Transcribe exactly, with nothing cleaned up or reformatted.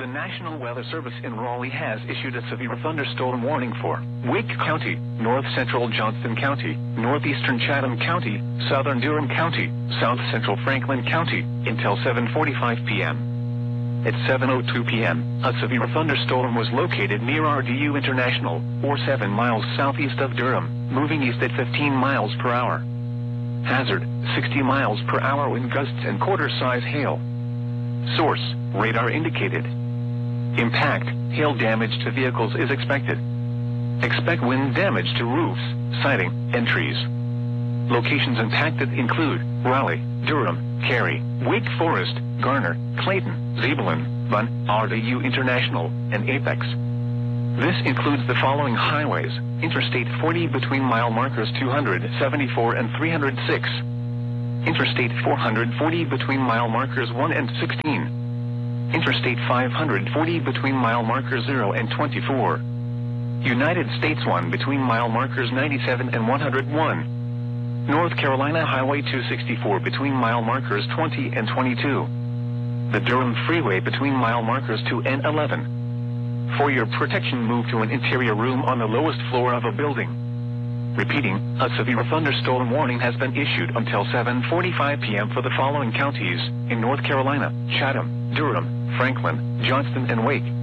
The National Weather Service in Raleigh has issued a severe thunderstorm warning for Wake County, North Central Johnston County, Northeastern Chatham County, Southern Durham County, South Central Franklin County, until seven forty-five p m At seven oh two p m, a severe thunderstorm was located near R D U International, or seven miles southeast of Durham, moving east at fifteen miles per hour. Hazard, sixty miles per hour wind gusts and quarter-size hail. Source, radar indicated. Impact, hail damage to vehicles is expected. Expect wind damage to roofs, siding, and trees. Locations impacted include Raleigh, Durham, Cary, Wake Forest, Garner, Clayton, Zebulon, Bunn, R D U International, and Apex. This includes the following highways: Interstate forty between mile markers two hundred seventy-four and three hundred six. Interstate four hundred forty between mile markers one and sixteen. Interstate five hundred forty between mile markers zero and twenty-four. United States one between mile markers ninety-seven and one hundred one. North Carolina Highway two sixty-four between mile markers twenty and twenty-two. The Durham Freeway between mile markers two and eleven. For your protection, move to an interior room on the lowest floor of a building. Repeating, a severe thunderstorm warning has been issued until seven forty-five p m for the following counties in North Carolina: Chatham, Durham, Franklin, Johnston, and Wake.